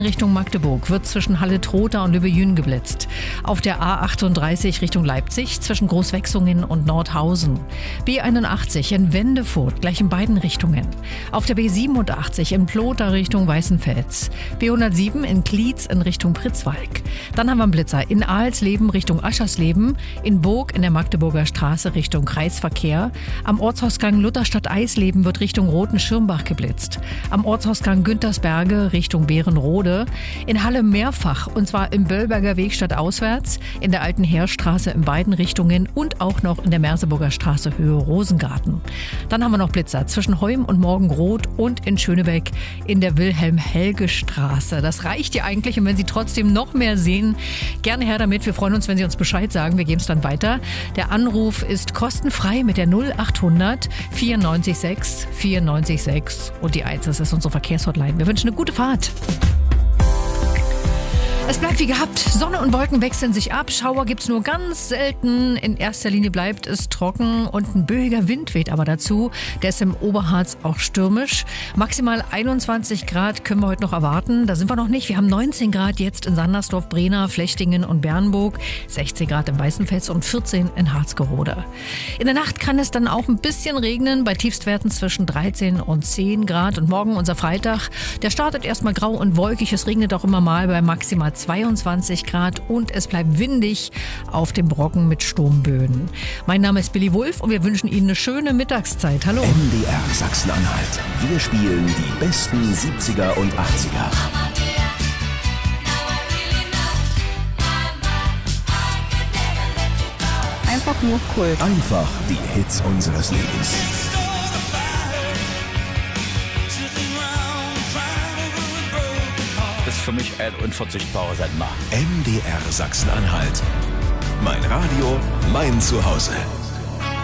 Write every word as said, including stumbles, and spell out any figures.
Richtung Magdeburg wird zwischen Halle-Trotha und Lübbe-Jün geblitzt. Auf der A achtunddreißig Richtung Leipzig zwischen Großwechsungen und Nordhausen. B einundachtzig in Wendefurt, gleich in beiden Richtungen. Auf der B siebenundachtzig in Plotha Richtung Weißenfels. B hundertsieben in Glietz in Richtung Pritzwalk. Dann haben wir einen Blitzer in Alsleben Richtung Aschersleben. In Burg in der Magdeburger Straße Richtung Kreisverkehr. Am Ortsausgang Lutherstadt-Eisleben wird Richtung Roten-Schirmbach geblitzt. Am Ortsausgang Güntersberge Richtung Beerenrode. In Halle mehrfach, und zwar im Böllberger Weg stadtauswärts, in der Alten Heerstraße in beiden Richtungen und auch noch in der Merseburger Straße Höhe Rosengarten. Dann haben wir noch Blitzer zwischen Heum und Morgenroth und in Schönebeck in der Wilhelm-Helge-Straße. Das reicht ja eigentlich, und wenn Sie trotzdem noch mehr sehen, gerne her damit. Wir freuen uns, wenn Sie uns Bescheid sagen. Wir geben es dann weiter. Der Anruf ist kostenfrei mit der null achthundert vierundneunzig sechs vierundneunzig sechs und die eins, das ist unsere Verkehrshotline. Wir wünschen eine gute Fahrt. Es bleibt wie gehabt. Sonne und Wolken wechseln sich ab. Schauer gibt's nur ganz selten. In erster Linie bleibt es trocken und ein böiger Wind weht aber dazu. Der ist im Oberharz auch stürmisch. Maximal einundzwanzig Grad können wir heute noch erwarten. Da sind wir noch nicht. Wir haben neunzehn Grad jetzt in Sandersdorf, Brena, Flechtingen und Bernburg. sechzehn Grad im Weißenfels und vierzehn in Harzgerode. In der Nacht kann es dann auch ein bisschen regnen. Bei Tiefstwerten zwischen dreizehn und zehn Grad. Und morgen unser Freitag. Der startet erstmal grau und wolkig. Es regnet auch immer mal bei maximal zweiundzwanzig Grad und es bleibt windig auf dem Brocken mit Sturmböen. Mein Name ist Billy Wulff und wir wünschen Ihnen eine schöne Mittagszeit. Hallo. M D R Sachsen-Anhalt. Wir spielen die besten siebziger und achtziger. Einfach nur Kult. Einfach die Hits unseres Lebens. Das ist für mich ein unverzichtbarer Sender. M D R Sachsen-Anhalt. Mein Radio, mein Zuhause.